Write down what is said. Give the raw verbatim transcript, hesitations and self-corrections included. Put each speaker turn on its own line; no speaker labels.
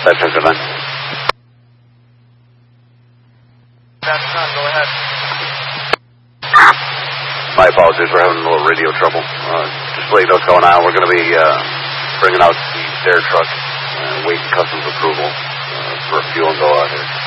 That's it, man.
That's not, go ahead.
My apologies, we're having a little radio trouble. Uh, just to let you know what's going on. We're going to be uh, bringing out the dare truck and waiting customs approval uh, for a fuel and go out here.